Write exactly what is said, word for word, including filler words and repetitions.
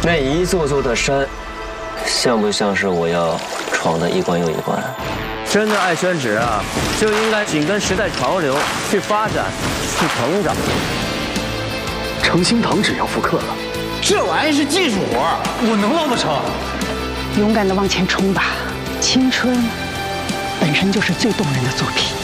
那一座座的山，像不像是我要闯的一关又一关？真的爱宣纸啊，就应该紧跟时代潮流去发展、去成长。 成心堂纸要复刻了， 这玩意是技术活，我能捞得成？ 勇敢的往前冲吧，青春本身就是最动人的作品。